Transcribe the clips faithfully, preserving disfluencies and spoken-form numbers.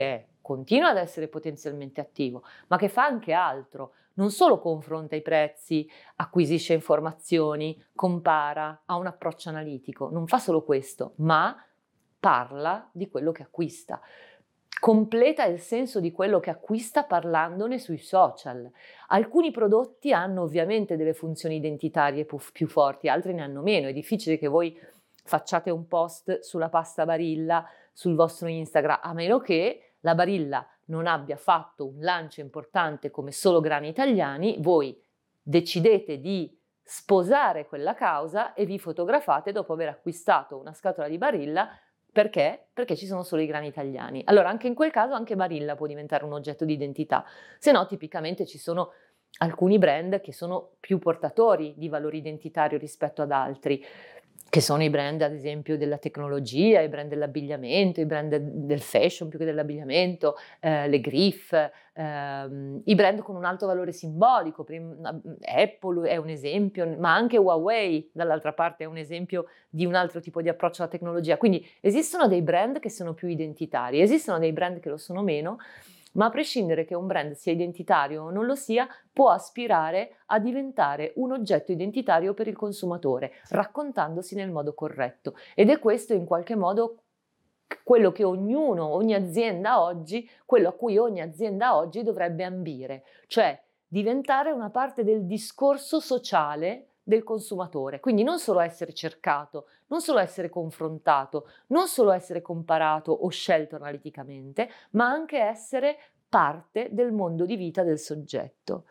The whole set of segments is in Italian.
è, continua ad essere potenzialmente attivo, ma che fa anche altro. Non solo confronta i prezzi, acquisisce informazioni, compara, ha un approccio analitico, non fa solo questo, ma parla di quello che acquista. Completa il senso di quello che acquista parlandone sui social. Alcuni prodotti hanno ovviamente delle funzioni identitarie più forti, altri ne hanno meno. È difficile che voi facciate un post sulla pasta Barilla sul vostro Instagram, a meno che la Barilla non abbia fatto un lancio importante come Solo Grani Italiani, voi decidete di sposare quella causa e vi fotografate dopo aver acquistato una scatola di Barilla. Perché? Perché ci sono solo i grani italiani. Allora anche in quel caso anche Barilla può diventare un oggetto di identità, se no tipicamente ci sono alcuni brand che sono più portatori di valore identitario rispetto ad altri, che sono i brand ad esempio della tecnologia, i brand dell'abbigliamento, i brand del fashion più che dell'abbigliamento, eh, le Griff, ehm, i brand con un alto valore simbolico. Apple è un esempio, ma anche Huawei dall'altra parte è un esempio di un altro tipo di approccio alla tecnologia. Quindi esistono dei brand che sono più identitari, esistono dei brand che lo sono meno, ma a prescindere che un brand sia identitario o non lo sia, può aspirare a diventare un oggetto identitario per il consumatore, raccontandosi nel modo corretto. Ed è questo in qualche modo quello che ognuno, ogni azienda oggi, quello a cui ogni azienda oggi dovrebbe ambire, cioè diventare una parte del discorso sociale del consumatore. Quindi non solo essere cercato, non solo essere confrontato, non solo essere comparato o scelto analiticamente, ma anche essere parte del mondo di vita del soggetto.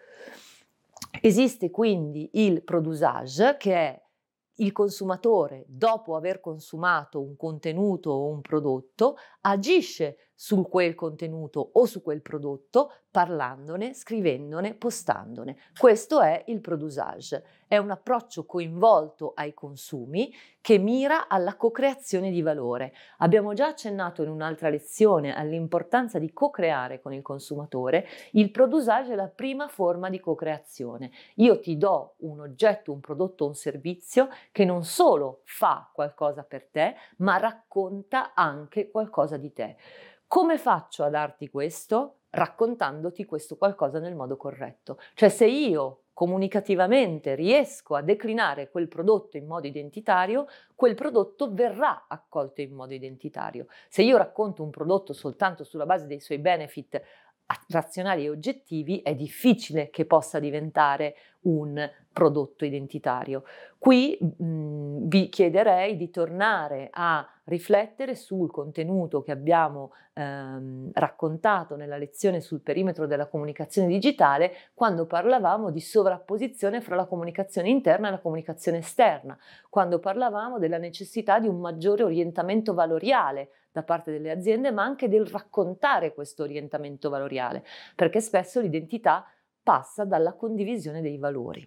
Esiste quindi il produsage, che è il consumatore, dopo aver consumato un contenuto o un prodotto, agisce su quel contenuto o su quel prodotto parlandone, scrivendone, postandone. Questo è il produsage. È un approccio coinvolto ai consumi che mira alla co-creazione di valore. Abbiamo già accennato in un'altra lezione all'importanza di co-creare con il consumatore. Il produsage è la prima forma di co-creazione. Io ti do un oggetto, un prodotto, un servizio che non solo fa qualcosa per te, ma racconta anche qualcosa di te. Come faccio a darti questo? Raccontandoti questo qualcosa nel modo corretto. Cioè se io comunicativamente riesco a declinare quel prodotto in modo identitario, quel prodotto verrà accolto in modo identitario. Se io racconto un prodotto soltanto sulla base dei suoi benefit razionali e oggettivi, è difficile che possa diventare un prodotto identitario. Qui mh, vi chiederei di tornare a riflettere sul contenuto che abbiamo ehm, raccontato nella lezione sul perimetro della comunicazione digitale, quando parlavamo di sovrapposizione fra la comunicazione interna e la comunicazione esterna, quando parlavamo della necessità di un maggiore orientamento valoriale da parte delle aziende, ma anche del raccontare questo orientamento valoriale, perché spesso l'identità passa dalla condivisione dei valori.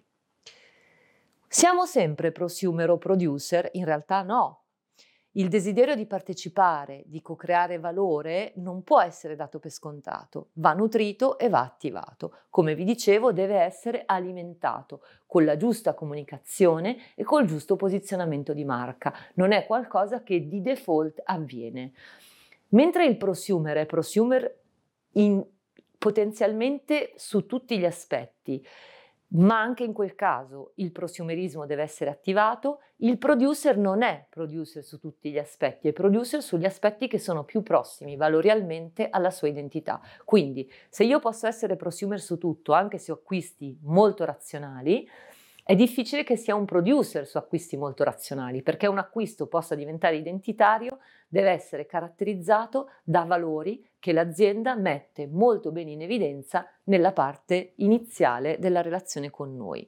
Siamo sempre prosumer o producer? In realtà no. Il desiderio di partecipare, di co-creare valore non può essere dato per scontato, va nutrito e va attivato. Come vi dicevo, deve essere alimentato con la giusta comunicazione e col giusto posizionamento di marca. Non è qualcosa che di default avviene. Mentre il prosumer è prosumer in, potenzialmente su tutti gli aspetti, ma anche in quel caso il prosumerismo deve essere attivato, il producer non è producer su tutti gli aspetti, è producer sugli aspetti che sono più prossimi valorialmente alla sua identità. Quindi se io posso essere prosumer su tutto, anche se ho acquisti molto razionali, è difficile che sia un producer su acquisti molto razionali, perché un acquisto possa diventare identitario deve essere caratterizzato da valori che l'azienda mette molto bene in evidenza nella parte iniziale della relazione con noi.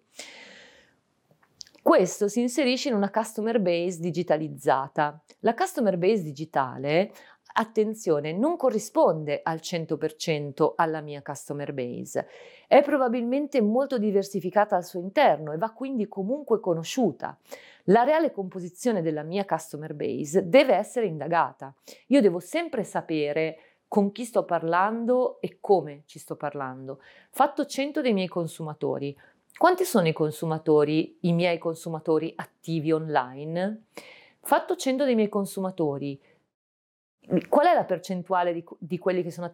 Questo si inserisce in una customer base digitalizzata. La customer base digitale, attenzione, non corrisponde al cento per cento alla mia customer base, è probabilmente molto diversificata al suo interno e va quindi comunque conosciuta. La reale composizione della mia customer base deve essere indagata. Io devo sempre sapere con chi sto parlando e come ci sto parlando. Fatto cento dei miei consumatori. Quanti sono i consumatori, i miei consumatori attivi online? Fatto cento dei miei consumatori, Qual è la percentuale di, di quelli che sono